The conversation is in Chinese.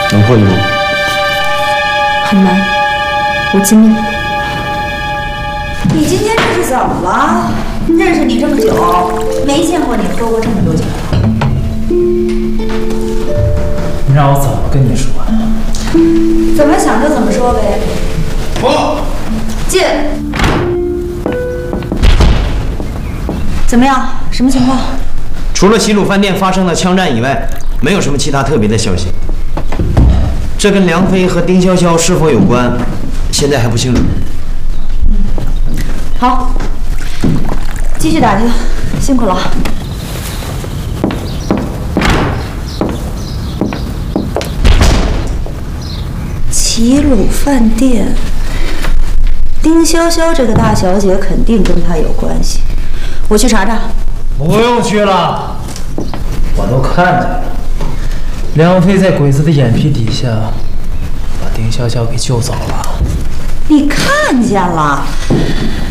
能破译吗？ 很难，我尽力。 你今天这是怎么了？认识你这么久，没见过你喝过这么多酒。 你让我怎么跟你说呀？ 怎么想就怎么说呗。 不， 进。怎么样？什么情况？ 除了齐鲁饭店发生了枪战以外，没有什么其他特别的消息。这跟梁飞和丁潇潇是否有关，现在还不清楚。 好，继续打听，辛苦了。齐鲁饭店，丁潇潇这个大小姐肯定跟她有关系，我去查查。 不用去了，我都看见了。梁飞在鬼子的眼皮底下，把丁潇潇给救走了。 你看见了？